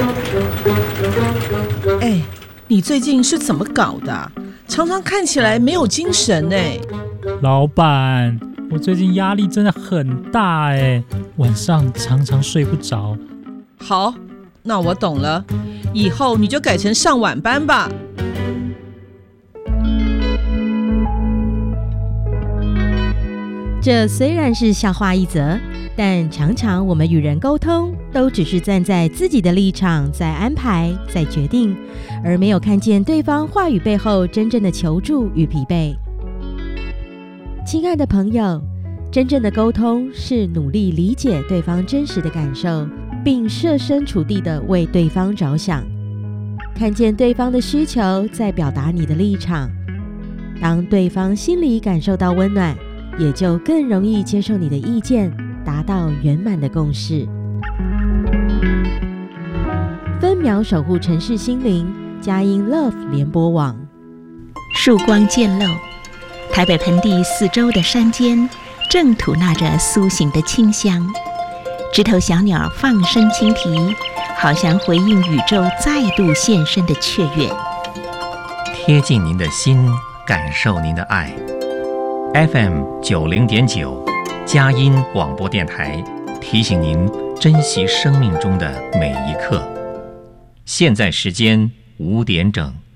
哎，你最近是怎么搞的啊？常常看起来没有精神哎。 老板，我最近压力真的很大哎，晚上常常睡不着。 好，那我懂了，以后你就改成上晚班吧。 这虽然是笑话一则，但常常我们与人沟通，都只是站在自己的立场在安排、在决定，而没有看见对方话语背后真正的求助与疲惫。亲爱的朋友，真正的沟通是努力理解对方真实的感受，并设身处地地为对方着想，看见对方的需求，再表达你的立场。当对方心里感受到温暖，也就更容易接受你的意见，达到圆满的共识。分秒守护城市心灵，佳音 Love 联播网。 曙光渐露，台北盆地四周的山间正吐纳着苏醒的清香，枝头小鸟放声轻啼，好像回应宇宙再度现身的雀跃。 贴近您的心，感受您的爱。FM 90.9，佳音广播电台提醒您珍惜生命中的每一刻。现在时间5点整。